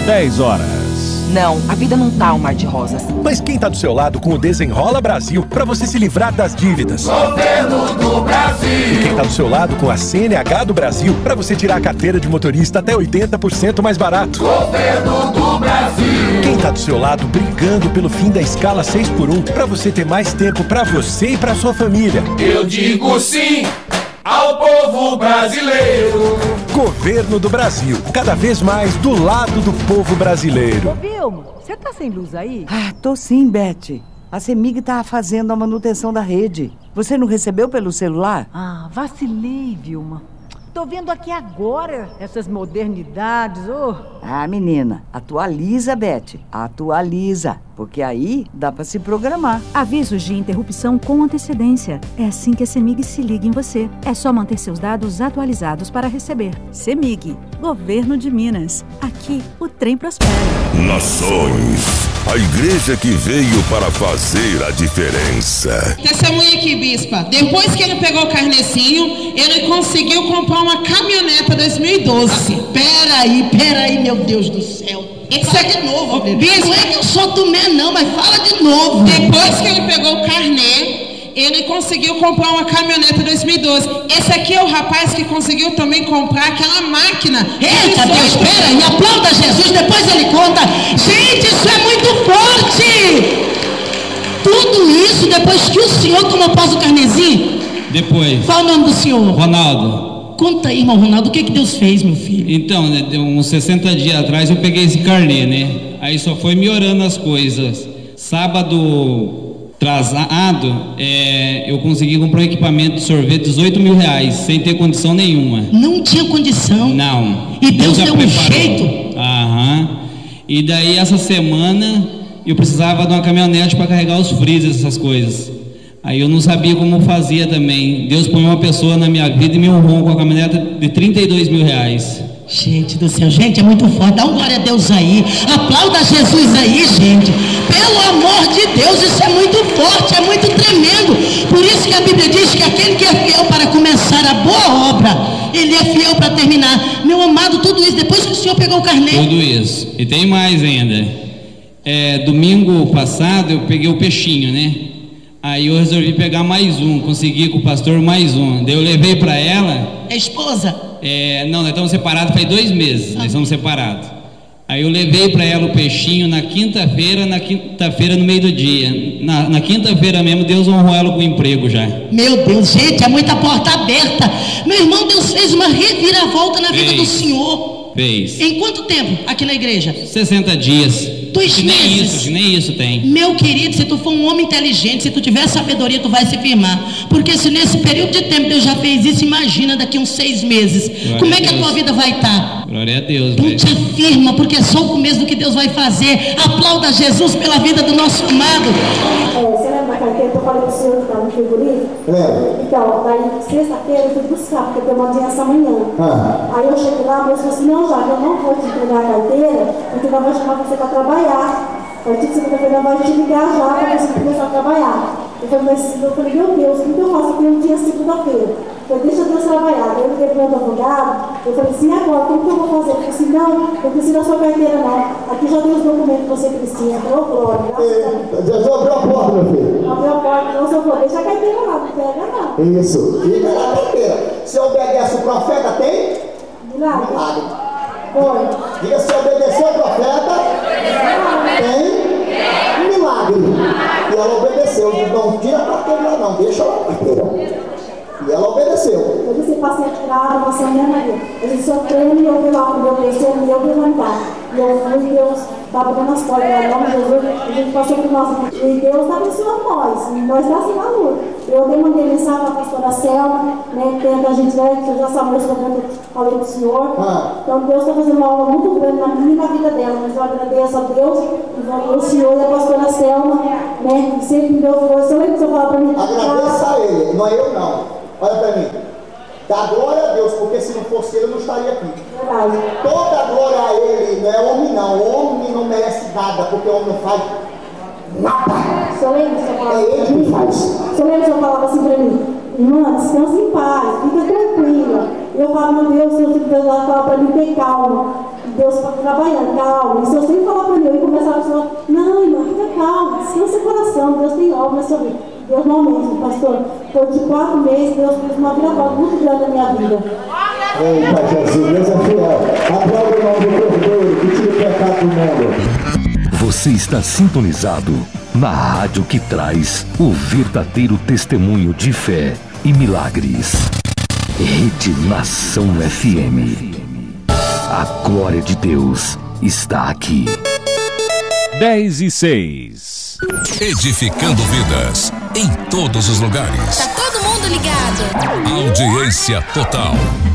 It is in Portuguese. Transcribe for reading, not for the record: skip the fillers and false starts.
10 horas. Não, a vida não tá um mar de rosas. Mas quem tá do seu lado com o Desenrola Brasil para você se livrar das dívidas? Governo do Brasil. E quem tá do seu lado com a CNH do Brasil para você tirar a carteira de motorista até 80% mais barato? Governo do Brasil. Quem tá do seu lado brigando pelo fim da escala 6x1 para você ter mais tempo para você e para sua família? Eu digo sim ao povo brasileiro. Governo do Brasil, cada vez mais do lado do povo brasileiro. Ô, Vilma, você tá sem luz aí? Ah, tô sim, Beth. A CEMIG tá fazendo a manutenção da rede. Você não recebeu pelo celular? Ah, vacilei, Vilma. Tô vendo aqui agora essas modernidades, ô. Ah, menina, atualiza, Beth. Atualiza, porque aí dá pra se programar. Avisos de interrupção com antecedência. É assim que a CEMIG se liga em você. É só manter seus dados atualizados para receber. CEMIG, Governo de Minas. Aqui, o trem prospera. Nações, a igreja que veio para fazer a diferença. Testemunha aqui, bispa. Depois que ele pegou o carnecinho, ele conseguiu comprar uma caminhoneta 2012. Peraí, meu Deus do céu. Isso é de novo, bispo. Não é que eu sou Tomé, não, mas fala de novo. Depois que ele pegou o carnê, ele conseguiu comprar uma caminhoneta 2012. Esse aqui é o rapaz que conseguiu também comprar aquela máquina. Eita, Deus, espera e aplauda Jesus, depois ele conta. Gente, isso é muito forte. Tudo isso depois que o senhor tomou posse do carnezinho? Depois. Qual o nome do senhor? Ronaldo. Conta aí, irmão Ronaldo, o que Deus fez, meu filho? Então, né, uns 60 dias atrás eu peguei esse carnê, né? Aí só foi melhorando as coisas. Sábado atrasado, eu consegui comprar um equipamento de sorvete de R$18 mil, sem ter condição nenhuma. Não tinha condição? Não. E Deus deu um jeito? Aham. E daí essa semana eu precisava de uma caminhonete para carregar os freezers, essas coisas. Aí eu não sabia como fazia também. Deus põe uma pessoa na minha vida e me honrou com a caminhoneta de R$32 mil. Gente do céu, gente, é muito forte. Dá um glória a Deus aí. Aplauda Jesus aí, gente. Pelo amor de Deus, isso é muito forte, é muito tremendo. Por isso que a Bíblia diz que aquele que é fiel para começar a boa obra, ele é fiel para terminar. Meu amado, tudo isso depois que o senhor pegou o carnê. Tudo isso. E tem mais ainda. Domingo passado eu peguei o peixinho, né? Aí eu resolvi pegar mais um, consegui com o pastor mais um. Daí eu levei para ela. É esposa? Não, nós estamos separados faz 2 meses, nós estamos separados. Aí eu levei para ela o peixinho na quinta-feira no meio do dia. Na quinta-feira mesmo, Deus honrou ela com o emprego já. Meu Deus, gente, é muita porta aberta. Meu irmão, Deus fez uma reviravolta na vida do senhor. Fez. Em quanto tempo aqui na igreja? 60 dias. 2 meses. Nem isso tem. Meu querido, se tu for um homem inteligente, se tu tiver sabedoria, tu vai se firmar. Porque se nesse período de tempo Deus já fez isso, imagina daqui uns 6 meses. Glória como é que a tua vida vai estar? Glória a Deus. Tu te afirma, porque é só o começo do que Deus vai fazer. Aplauda Jesus pela vida do nosso amado. Você lembra da carteira que eu falei pro senhor que estava no frigorífico? Então, daí sexta-feira eu fui buscar, porque eu tenho uma audiência amanhã. Aí eu cheguei lá, a moça falou assim, não, já eu não vou te entregar a carteira, porque nós vamos chamar você para trabalhar. A partir de segunda-feira nós vamos te ligar já para você começar a trabalhar. Eu falei, meu Deus, o que eu faço aqui um dia segunda-feira? Eu falei, deixa Deus trabalhar. Daí eu liguei para o meu advogado, eu falei assim, agora, como que eu vou fazer? Eu falei assim, não, eu preciso da sua carteira não. Aqui já tem os documentos que você precisa. Falou, glória. Jesus abriu a porta, meu filho. Abriu a porta, não, senhor falou, deixa a carteira lá, não pega não. Isso, fica na carteira. Se obedece o profeta, tem? Milagre. Foi. Diga, se obedecer o profeta, tem milagre. E ela obedeceu. Não tira a carteira não, deixa ela a carteira. E ela obedeceu. Eu disse, paciente grave, você não é Maria. Eu disse, eu treino e eu vi lá com Deus descer e eu vi levantar. E eu fui, Deus está abrindo as portas, em nome de Jesus, a gente passou por nós. E Deus está abençoando nós. E nós estamos assim na luta. Eu demandei mensagem para a pastora Selma, né, que a gente vai, que já sabemos que eu falei do Senhor. Então Deus está fazendo uma obra muito grande na minha e na vida dela. Mas eu agradeço a Deus, e o Senhor e a pastora Selma, né, que sempre me deu força. Eu lembro que você falava para mim. Agradeça a Ele, não é eu não. Olha para mim. Dá glória a Deus, porque se não fosse Ele, eu não estaria aqui. Verdade. Toda glória a Ele, não é homem não. O homem não merece nada, porque o homem não faz nada. O senhor lembra que você falava é Ele que faz. O senhor lembra que você falava assim para mim? Irmã, descansa em paz, fica tranquila. Eu falo, meu Deus, Deus fala para mim ter calma. Deus está trabalhando, calma. E se eu sempre falar para mim, eu começar a falar, não, irmã, fica calma, descansa o coração, Deus tem obra na sua vida. Deus não mesmo, pastor. Por de 4 meses, Deus fez uma viravolta muito grande na minha vida. Ei, Pai Jesus, Deus é fiel. Aplauda o nome do Cordeiro, que tira o pecado do mundo. Você está sintonizado na rádio que traz o verdadeiro testemunho de fé e milagres. Rede Nação FM. A glória de Deus está aqui. 10:06. Edificando vidas em todos os lugares. Tá todo mundo ligado. Audiência total.